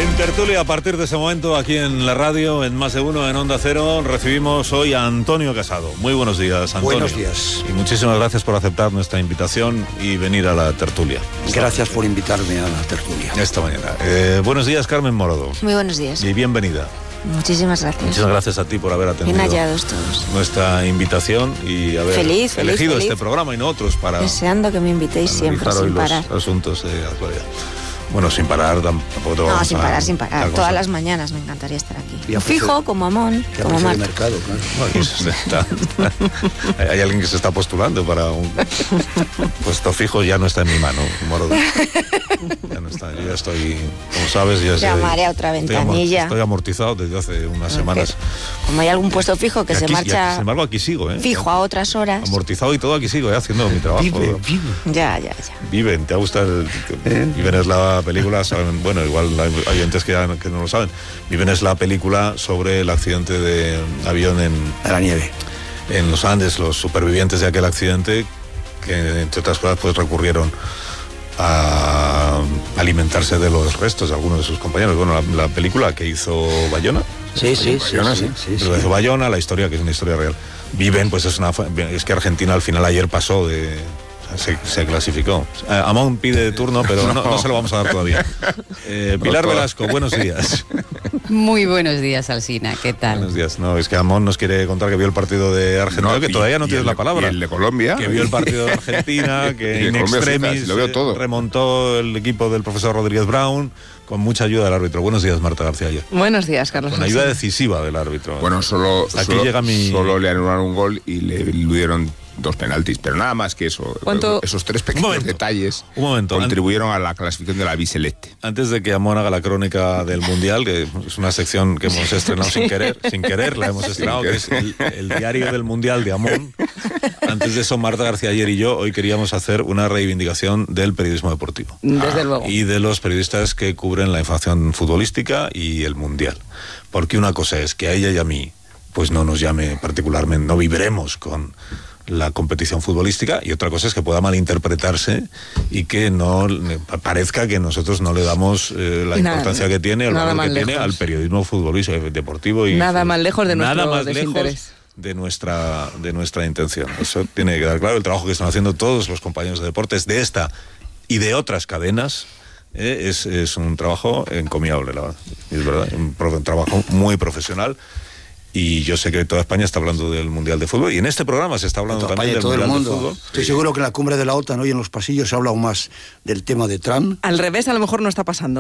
En tertulia, a partir de ese momento, aquí en la radio, en Más de Uno, en Onda Cero, recibimos hoy a Antonio Casado. Muy buenos días, Antonio. Buenos días. Y muchísimas gracias por aceptar nuestra invitación y venir a la tertulia. Gracias por invitarme a la tertulia. Esta mañana. Buenos días, Carmen Morodo. Muy buenos días. Y bienvenida. Muchísimas gracias. Muchísimas gracias a ti por haber atendido Bien hallados todos. nuestra invitación y haber elegido feliz. este programa y no otros para... Deseando que me invitéis siempre, sin parar. Los asuntos de actualidad. Bueno, sin parar tampoco te vamos sin parar. a Todas las mañanas me encantaría estar aquí. Y a Fijo, precio- como Amón, Que como aprecio Marta. el mercado, claro. Bueno, aquí hay alguien que se está postulando para un puesto fijo, ya no está en mi mano, Morodo. Ya no está, yo ya estoy, como sabes, Llamaré a otra ventanilla. Estoy amortizado desde hace unas semanas. Como hay algún puesto fijo que Y se aquí- marcha sin embargo, aquí sigo, fijo a otras horas. amortizado y todo, aquí sigo, haciendo mi trabajo. Vive. Ya. Viven, ¿te gusta Viven es la película, saben, bueno, igual hay oyentes que no lo saben. Viven es la película sobre el accidente de avión A la nieve. en los Andes, los supervivientes de aquel accidente, que entre otras cosas pues recurrieron a alimentarse de los restos de algunos de sus compañeros. Bueno, la película que hizo Bayona. Sí. Lo hizo Bayona, la historia, que es una historia real. Viven, pues es que Argentina al final ayer pasó de... Se clasificó. Amón pide turno, pero no se lo vamos a dar todavía. Pilar Velasco, buenos días. Muy buenos días, Alsina, ¿qué tal? Buenos días. No, es que Amón nos quiere contar que vio el partido de Argentina, que todavía no tienes la palabra. Y el de Colombia. Que vio el partido de Argentina, que Y de in Colombia, extremis sí, lo veo todo. remontó el equipo del profesor Rodríguez Brown con mucha ayuda del árbitro. Buenos días, Marta García Ayer. Buenos días, Carlos. Con ayuda decisiva del árbitro. Bueno, solo le anularon un gol y le dieron 2 penaltis, pero nada más que eso. ¿Cuánto? Esos 3 pequeños detalles Un momento. contribuyeron a la clasificación de la Biceleste. Antes de que Amón haga la crónica del Mundial, que es una sección que hemos estrenado sin querer la hemos estrenado, que es el diario del Mundial de Amón. Antes de eso, Marta García Ayer y yo hoy queríamos hacer una reivindicación del periodismo deportivo. Desde luego. Y de los periodistas que cubren la información futbolística y el Mundial. Porque una cosa es que a ella y a mí, pues no nos llame particularmente, no vibremos con la competición futbolística, y otra cosa es que pueda malinterpretarse y que no parezca que nosotros no le damos la importancia que tiene, el valor que tiene al periodismo futbolístico, deportivo y nada más lejos de nuestro desinterés. De nuestra intención. Eso tiene que quedar claro. El trabajo que están haciendo todos los compañeros de deportes de esta y de otras cadenas es un trabajo encomiable, la verdad. Es verdad, un trabajo muy profesional. Y yo sé que toda España está hablando del Mundial de Fútbol, y en este programa se está hablando también del Mundial de Fútbol. Estoy seguro que en la cumbre de la OTAN hoy en los pasillos se ha hablado más del tema de Trump. Al revés, a lo mejor no está pasando.